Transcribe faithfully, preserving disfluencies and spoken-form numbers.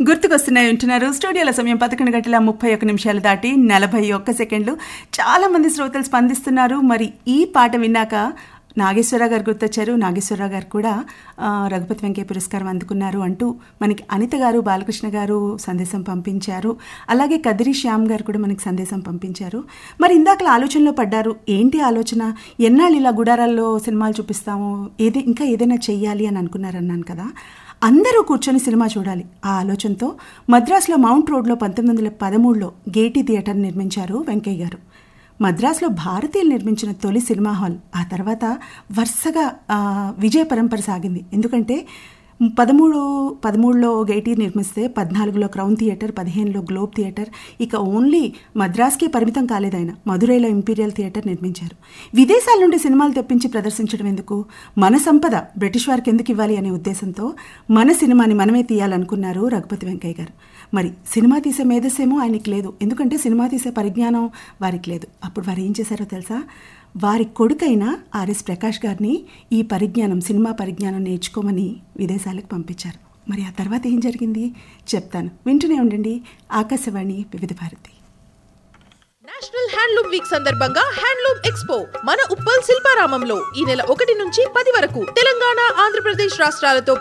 గుర్తుకొస్తున్నాయి ఉంటున్నారు. స్టూడియోల సమయం పదకొండు గంటల ముప్పై ఒక్క నిమిషాలు దాటి నలభై ఒక్క సెకండ్లు. చాలా మంది శ్రోతలు స్పందిస్తున్నారు. మరి ఈ పాట విన్నాక నాగేశ్వరరావు గారు గుర్తొచ్చారు. నాగేశ్వరరావు గారు కూడా రఘుపతి వెంకయ్య పురస్కారం అందుకున్నారు అంటూ మనకి అనిత గారు, బాలకృష్ణ గారు సందేశం పంపించారు. అలాగే కదిరి శ్యామ్ గారు కూడా మనకి సందేశం పంపించారు. మరి ఇందాకలా ఆలోచనలో పడ్డారు. ఏంటి ఆలోచన? ఎన్నాళ్ళు ఇలా గుడారాల్లో సినిమాలు చూపిస్తాము, ఏది ఇంకా ఏదైనా చెయ్యాలి అని అనుకున్నారన్నాను కదా. అందరూ కూర్చొని సినిమా చూడాలి ఆ ఆలోచనతో మద్రాసులో మౌంట్ రోడ్లో పంతొమ్మిది వందల పదమూడులో గేటీ థియేటర్ నిర్మించారు వెంకయ్య గారు. మద్రాసులో భారతీయులు నిర్మించిన తొలి సినిమా హాల్. ఆ తర్వాత వరుసగా విజయ పరంపర సాగింది. ఎందుకంటే పదమూడు పదమూడులో గేటీ నిర్మిస్తే పద్నాలుగులో క్రౌన్ థియేటర్, పదిహేనులో గ్లోబ్ థియేటర్, ఇక ఓన్లీ మద్రాస్కే పరిమితం కాలేదు. ఆయన మధురైలో ఇంపీరియల్ థియేటర్ నిర్మించారు. విదేశాల నుండి సినిమాలు తెప్పించి ప్రదర్శించడం ఎందుకు, మన సంపద బ్రిటిష్ వారికి ఎందుకు ఇవ్వాలి అనే ఉద్దేశంతో మన సినిమాని మనమే తీయాలనుకున్నారు రఘుపతి వెంకయ్య గారు. మరి సినిమా తీసే మేధస్సేమో ఆయనకి లేదు, ఎందుకంటే సినిమా తీసే పరిజ్ఞానం వారికి లేదు. అప్పుడు వారు ఏం చేశారో తెలుసా? వారి కొడుకైన ఆర్ఎస్ ప్రకాష్ గారిని ఈ పరిజ్ఞానం, సినిమా పరిజ్ఞానం నేర్చుకోమని విదేశాలకు పంపించారు. మరి ఆ తర్వాత ఏం జరిగింది చెప్తాను, వింటూనే ఉండండి. ఆకాశవాణి వివిధ భారతి. నేషనల్ హ్యాండ్లూమ్ వీక్ సందర్భంగా హ్యాండ్లూమ్ ఎక్స్పో మన ఉప్పల్ శిల్పారామంలో ఈ నెల ఒకటి నుంచి పది వరకు తెలంగాణ, ఆంధ్రప్రదేశ్ రాష్ట్రాలతో